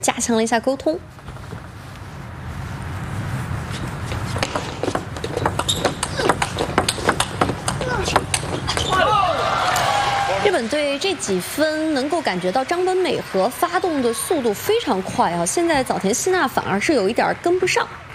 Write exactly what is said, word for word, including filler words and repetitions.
加强了一下沟通。日本队这几分能够感觉到张本美和发动的速度非常快啊，现在早田希娜反而是有一点跟不上。